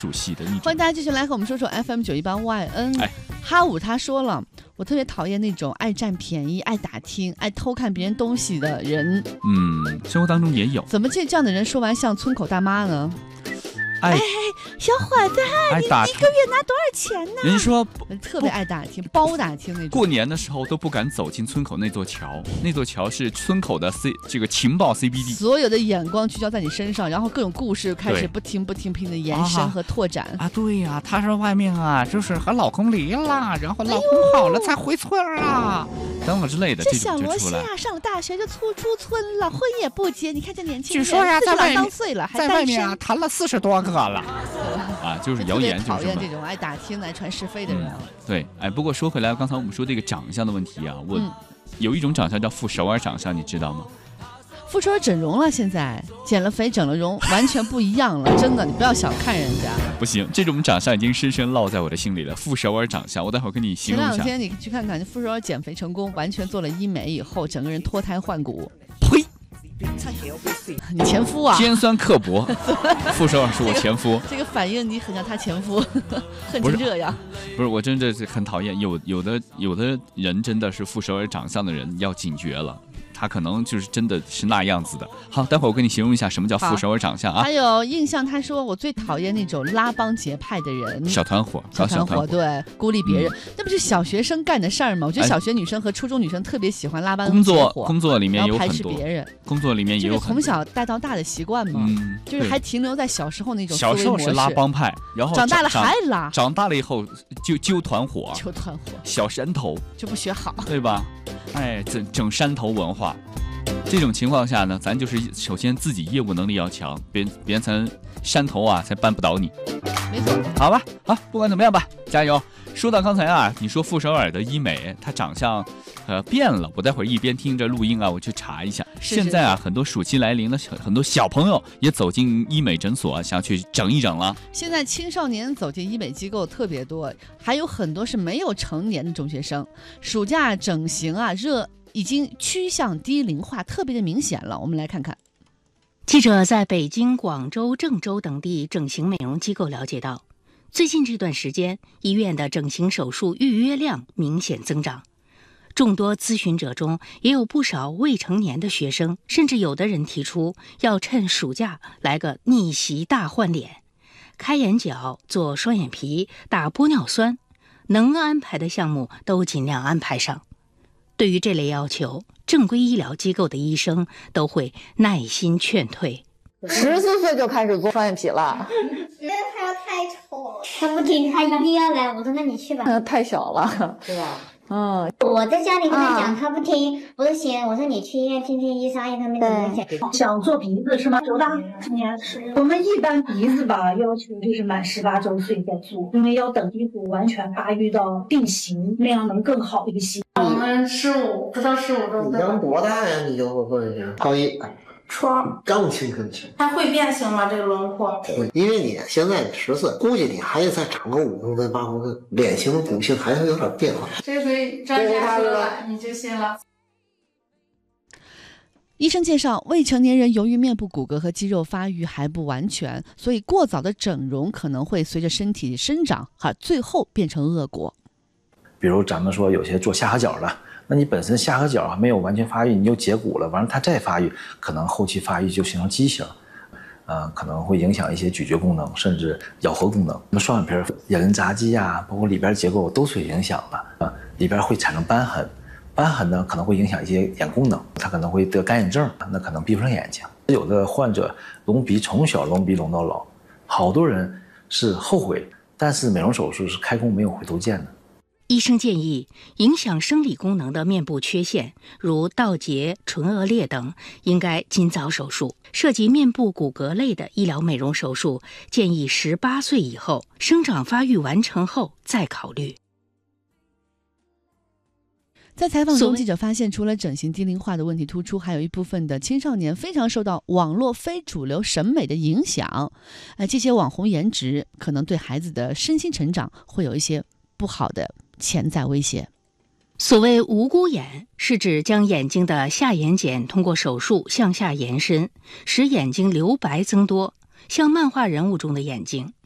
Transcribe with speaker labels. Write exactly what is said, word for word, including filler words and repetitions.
Speaker 1: 主系的那种。
Speaker 2: 欢迎大家继续来和我们说说 F M 九一八 Y N。哎，哈五他说了，我特别讨厌那种爱占便宜、爱打听、爱偷看别人东西的人。
Speaker 1: 嗯，生活当中也有。
Speaker 2: 怎么这这样的人说完像村口大妈呢？
Speaker 1: 哎，
Speaker 2: 小伙子，你一个月拿多少钱呢？
Speaker 1: 人说
Speaker 2: 特别爱打听，包打听那种。
Speaker 1: 过年的时候都不敢走进村口那座桥，那座桥是村口的 C 这个情报 C B D，
Speaker 2: 所有的眼光聚焦在你身上，然后各种故事开始不停不停不停的延伸和拓展。
Speaker 1: 啊，啊对呀、啊，他说外面啊，就是和老公离了，然后老公好了才回村啊，哎、等等之类的。
Speaker 2: 这小罗西啊，上了大学就出出村了，婚也不结。你看这年轻人，
Speaker 1: 据说呀、啊，在外面
Speaker 2: 当岁了还
Speaker 1: 在外面啊谈了四十多个了。啊，就是谣言，就是
Speaker 2: 讨厌这种爱打听、爱传是非的人、啊
Speaker 1: 嗯。对，哎，不过说回来，刚才我们说这个长相的问题啊，我有一种长相叫傅首尔长相，你知道吗？
Speaker 2: 傅首尔整容了，现在减了肥、整了容，完全不一样了，真的，你不要小看人家。
Speaker 1: 不行，这种长相已经深深烙在我的心里了。傅首尔长相，我待会儿跟你形容一下。
Speaker 2: 前两天你去看看，傅首尔减肥成功，完全做了医美以后，整个人脱胎换骨。
Speaker 1: 呸！
Speaker 2: 你前夫啊，
Speaker 1: 尖酸刻薄。傅首尔是我前夫、
Speaker 2: 这个，这个反应你很像他前夫，恨成这样。
Speaker 1: 不是，我真的是很讨厌，有有的有的人真的是傅首尔长相的人要警觉了。他可能就是真的是那样子的。好，待会儿我跟你形容一下什么叫傅首尔长相啊。
Speaker 2: 还有印象，他说我最讨厌那种拉帮结派的人，
Speaker 1: 小团伙，
Speaker 2: 小团伙，对，孤立别人，嗯、那不是小学生干的事儿吗？我觉得小学女生和初中女生特别喜欢拉帮结伙，
Speaker 1: 工作工作里面有很多
Speaker 2: 排斥别人，
Speaker 1: 工作里面也有很多
Speaker 2: 从小带到大的习惯嘛，嗯、就是还停留在小时候那种思维模式。
Speaker 1: 小时候是拉帮派，然后
Speaker 2: 长大了还拉，
Speaker 1: 长大了以后就揪团伙，
Speaker 2: 揪团伙，
Speaker 1: 小山头
Speaker 2: 就不学好，
Speaker 1: 对吧？哎，整整山头文化。这种情况下呢，咱就是首先自己业务能力要强，别别人山头啊才扳不倒你。
Speaker 2: 没错，
Speaker 1: 好吧，好，不管怎么样吧，加油。说到刚才啊，你说傅首尔的医美，她长相呃变了，我待会儿一边听着录音啊，我去查一下。
Speaker 2: 是是是，
Speaker 1: 现在啊，很多暑期来临的很多小朋友也走进医美诊所，想要去整一整了。
Speaker 2: 现在青少年走进医美机构特别多，还有很多是没有成年的中学生。暑假整形啊，热。已经趋向低龄化，特别的明显了。我们来看看，
Speaker 3: 记者在北京、广州、郑州等地整形美容机构了解到，最近这段时间，医院的整形手术预约量明显增长。众多咨询者中，也有不少未成年的学生，甚至有的人提出要趁暑假来个逆袭大换脸，开眼角、做双眼皮、打玻尿酸，能安排的项目都尽量安排上。对于这类要求，正规医疗机构的医生都会耐心劝退。
Speaker 4: 十四岁就开始做双眼皮了，
Speaker 5: 觉得他太丑了，他不听，他一定要来。我说那你去吧。
Speaker 4: 他太小了，
Speaker 5: 是吧？
Speaker 4: 嗯，
Speaker 5: 我在家里跟他讲，他不听，我说行，我说你去医院听听医生，医生没怎么讲。
Speaker 6: 想做鼻子是吗？多大？今年十。我们一般鼻子吧，要求就是满十八周岁再做，因为要等鼻骨完全发育到定型，那样能更好一些。
Speaker 7: 我们十五不到十五周。
Speaker 8: 你刚多大呀？你就会这高一。
Speaker 7: 初二。
Speaker 8: 刚青春期。
Speaker 7: 它会变形吗？这个轮廓？
Speaker 8: 会，因为你现在十岁，估计你还得再长个五公分、八公分，脸型、骨性还会有点变化。
Speaker 7: 这回专家说了，你就信了。
Speaker 2: 医生介绍，未成年人由于面部骨骼和肌肉发育还不完全，所以过早的整容可能会随着身体生长，而最后变成恶果。
Speaker 9: 比如咱们说有些做下颌角的，那你本身下颌角还没有完全发育，你就截骨了，完了它再发育，可能后期发育就形成畸形，呃，可能会影响一些咀嚼功能，甚至咬合功能。那么双眼皮、眼轮匝肌啊，包括里边结构都受影响了啊，里边会产生瘢痕，瘢痕呢可能会影响一些眼功能，它可能会得干眼症，那可能闭不上眼睛。有的患者隆鼻从小隆鼻隆到老，好多人是后悔，但是美容手术是开弓没有回头箭的。
Speaker 3: 医生建议，影响生理功能的面部缺陷，如倒睫、唇腭裂等，应该尽早手术。涉及面部骨骼类的医疗美容手术，建议十八岁以后，生长发育完成后再考虑。
Speaker 2: 在采访中，记者发现，除了整形低龄化的问题突出，还有一部分的青少年非常受到网络非主流审美的影响。呃，这些网红颜值可能对孩子的身心成长会有一些不好的潜在威胁。
Speaker 3: 所谓无辜眼，是指将眼睛的下眼睑通过手术向下延伸，使眼睛留白增多，像漫画人物中的眼睛。